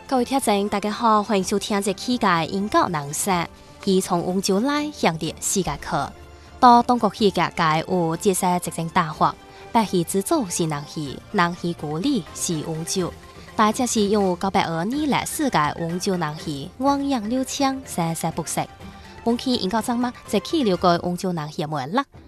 各位听众，大家好，欢迎收听这期嘅英教人生。伊从温州来，向着世界去。到中国去嘅界有这些直情大话，白戏之祖是南戏，南戏故里是温州。大家是用900年来世界温州南戏汪洋流畅，生生不息。本期英教节目就去了解温州南戏嘅脉络。